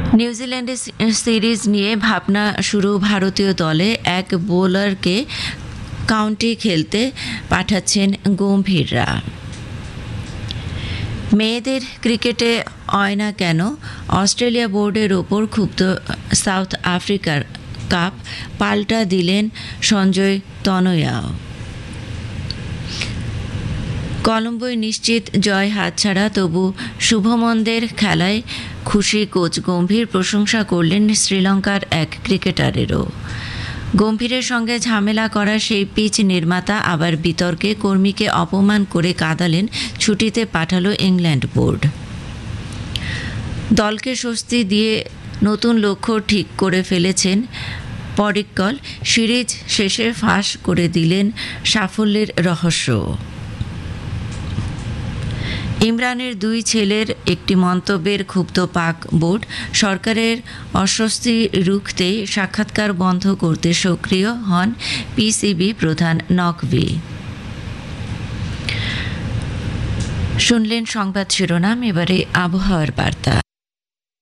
নিউজিল্যান্ডের সিরিজ নিয়ে ভাবনা শুরু ভারতীয় দলে এক বোলারকে কাউন্টি খেলতে পাঠাচ্ছেন গম্ভীররা। মেয়েদের ক্রিকেটে অয়না কেন, অস্ট্রেলিয়া বোর্ডের ওপর ক্ষুব্ধ সাউথ আফ্রিকার কাপ পাল্টা দিলেন সঞ্জয় তনয়া। কলম্বোয় নিশ্চিত জয় হাতছাড়া, তবু শুভমনদের খেলায় খুশি কোচ গম্ভীর, প্রশংসা করলেন শ্রীলঙ্কার এক ক্রিকেটারেরও। গম্ভীরের সঙ্গে ঝামেলা করা সেই পিচ নির্মাতা আবার বিতর্কে কর্মীকে অপমান করে কাঁদালেন, ছুটিতে পাঠালো ইংল্যান্ড বোর্ড। দলকে স্বস্তি দিয়ে নতুন লক্ষ্য ঠিক করে ফেলেছেন পডিক্কল, সিরিজ শেষে ফাঁস করে দিলেন সাফল্যের রহস্য। ইমরানের দুই ছেলের একটি মন্তব্যের ক্ষুব্ধ পাক বোর্ড, সরকারের অস্বস্তি রুখতে সাক্ষাৎকার বন্ধ করতে সক্রিয় হন পিসিবি প্রধান নকভি। শুনলেন সংবাদ শিরোনাম, এবারে আবহাওয়ার বার্তা।